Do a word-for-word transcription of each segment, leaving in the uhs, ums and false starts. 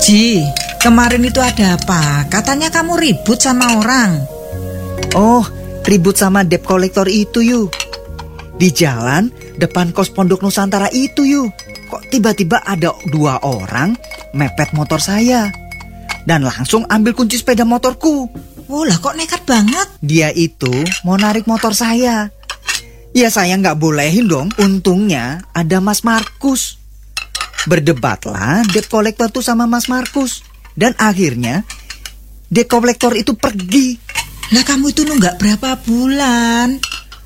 Ji, kemarin itu ada apa? Katanya kamu ribut sama orang. Oh, ribut sama debt collector itu yuk. Di jalan depan kos Pondok Nusantara itu yuk. Kok tiba-tiba ada dua orang mepet motor saya dan langsung ambil kunci sepeda motorku. Oh lah, kok nekat banget? Dia itu mau narik motor saya. Ya saya nggak bolehin dong. Untungnya ada Mas Markus. Berdebatlah debt collector tuh sama Mas Markus. Dan akhirnya debt collector itu pergi. Lah kamu itu nunggak berapa bulan?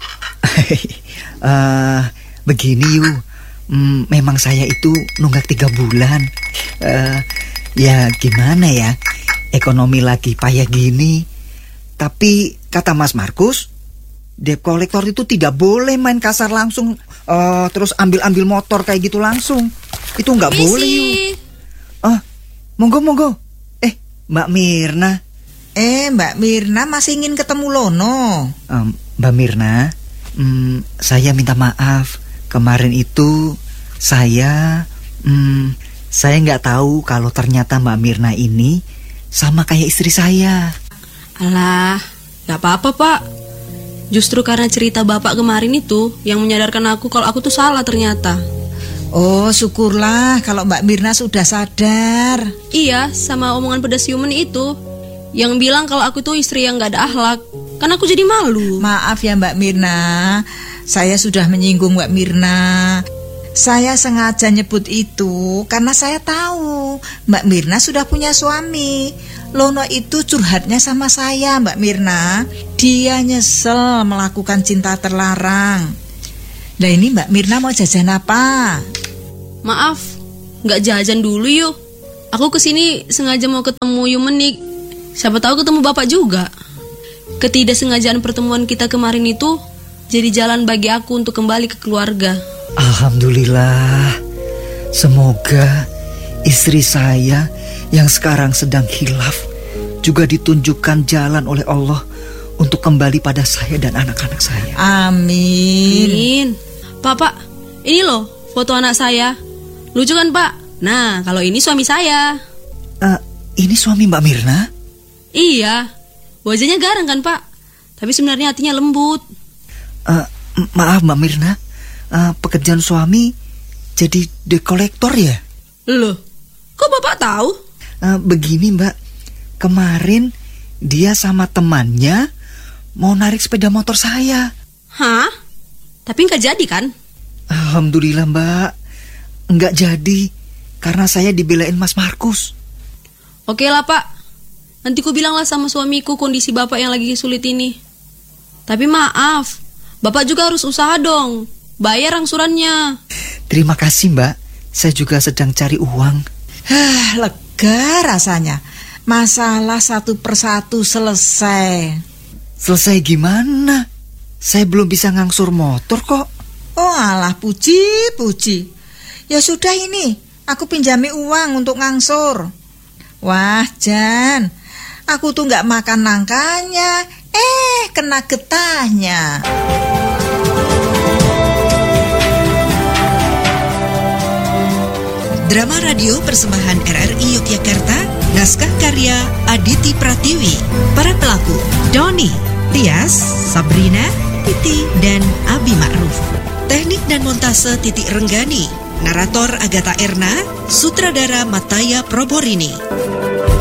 uh, begini yuk. Hmm, memang saya itu nunggak tiga bulan. Uh, ya gimana ya? Ekonomi lagi payah gini. Tapi kata Mas Markus, debt collector itu tidak boleh main kasar langsung uh, terus ambil-ambil motor kayak gitu langsung. Itu nggak boleh yuk. Ah, monggo monggo. Eh, Mbak Mirna. Eh, Mbak Mirna masih ingin ketemu Lono. Um, Mbak Mirna, um, saya minta maaf. Kemarin itu saya, um, saya nggak tahu kalau ternyata Mbak Mirna ini sama kayak istri saya. Alah, nggak apa-apa Pak. Justru karena cerita Bapak kemarin itu yang menyadarkan aku kalau aku tuh salah ternyata. Oh, syukurlah kalau Mbak Mirna sudah sadar. Iya, sama omongan pedas human itu yang bilang kalau aku tuh istri yang nggak ada akhlak. Kan aku jadi malu. Maaf ya Mbak Mirna, saya sudah menyinggung Mbak Mirna. Saya sengaja nyebut itu karena saya tahu Mbak Mirna sudah punya suami. Lono itu curhatnya sama saya, Mbak Mirna. Dia nyesel melakukan cinta terlarang. Nah ini Mbak Mirna mau jajan apa? Maaf, nggak jajan dulu yuk. Aku kesini sengaja mau ketemu Yumenik. Siapa tahu ketemu Bapak juga. Ketidaksengajaan pertemuan kita kemarin itu jadi jalan bagi aku untuk kembali ke keluarga. Alhamdulillah. Semoga istri saya yang sekarang sedang khilaf juga ditunjukkan jalan oleh Allah untuk kembali pada saya dan anak-anak saya. Amin. Amin. Pak, Pak, ini loh foto anak saya. Lucu kan Pak? Nah, kalau ini suami saya. uh, Ini suami Mbak Mirna? Iya. Wajahnya garang kan Pak? Tapi sebenarnya hatinya lembut. uh, Maaf Mbak Mirna, uh, pekerjaan suami jadi debt collector ya? Loh, kok Bapak tahu? Uh, begini Mbak, kemarin dia sama temannya mau narik sepeda motor saya. Hah? Tapi nggak jadi kan? Alhamdulillah Mbak, nggak jadi karena saya dibelain Mas Markus. Oke lah Pak, nanti ku bilanglah sama suamiku kondisi Bapak yang lagi sulit ini. Tapi maaf, Bapak juga harus usaha dong, bayar angsurannya. Terima kasih Mbak, saya juga sedang cari uang. Hah, lega rasanya. Masalah satu persatu selesai. Selesai gimana? Saya belum bisa ngangsur motor kok. Oh alah, puji, puji. Ya sudah ini, aku pinjami uang untuk ngangsur. Wah Jan, aku tuh gak makan nangkanya, eh kena getahnya. Drama radio persembahan R R I Yogyakarta, naskah karya Aditi Pratiwi. Para pelaku, Doni, Tias, Sabrina, Titi, dan Abi Ma'ruf. Teknik dan montase Titik Renggani. Narator Agatha Erna, sutradara Mataya Proborini.